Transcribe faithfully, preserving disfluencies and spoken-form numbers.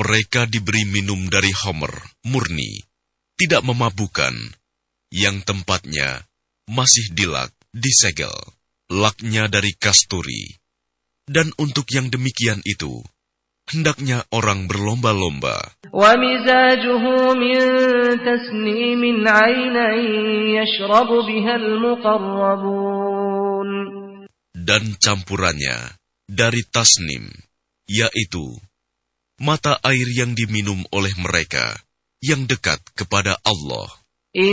mereka diberi minum dari homer, murni, tidak memabukkan, yang tempatnya masih dilak, disegel, laknya dari kasturi. Dan untuk yang demikian itu, hendaknya orang berlomba-lomba. وَمِزَاجُهُ مِن تَسْنِيمٍ عَيْنًا يَشْرَبُ بِهَا الْمُقَرَّبُونَ. Dan campurannya dari tasnim, yaitu mata air yang diminum oleh mereka yang dekat kepada Allah.